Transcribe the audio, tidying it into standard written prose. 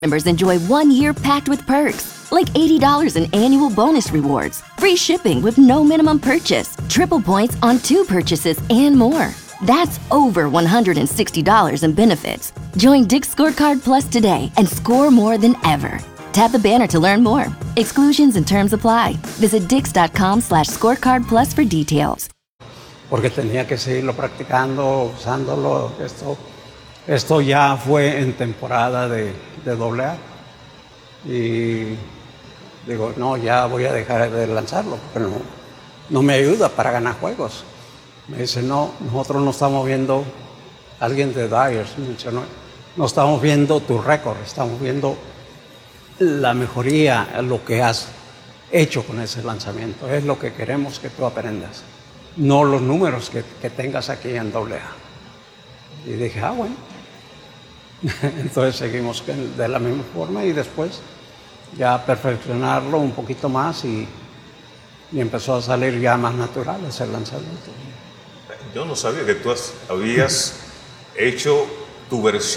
Members enjoy 1 year packed with perks, like $80 in annual bonus rewards, free shipping with no minimum purchase, triple points on 2 purchases, and more. That's over $160 in benefits. Join Dick's Scorecard Plus today and score more than ever. Tap the banner to learn more. Exclusions and terms apply. Visit dix.com/scorecard plus for details. Porque tenía que seguirlo practicando, usándolo. Esto ya fue en temporada de AA. Y digo, no, ya voy a dejar de lanzarlo, pero no me ayuda para ganar juegos. Me dice, no, nosotros no estamos viendo, alguien de Dyers mencionó, no estamos viendo tu récord, estamos viendo la mejoría, lo que has hecho con ese lanzamiento. Es lo que queremos que tú aprendas, no los números que tengas aquí en AA. Y dije, bueno. Entonces seguimos de la misma forma y después ya perfeccionarlo un poquito más y empezó a salir ya más natural ese lanzamiento. Yo no sabía que tú habías hecho tu versión